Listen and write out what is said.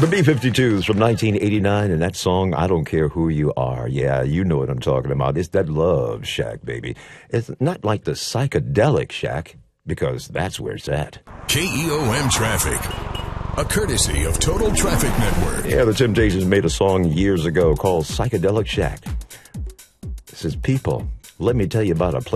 The B-52s from 1989, and that song, I Don't Care Who You Are. Yeah, you know what I'm talking about. It's that Love Shack, baby. It's not like the psychedelic shack, because that's where it's at. KEOM Traffic, a courtesy of Total Traffic Network. Yeah, the Temptations made a song years ago called Psychedelic Shack. It says, people, let me tell you about a place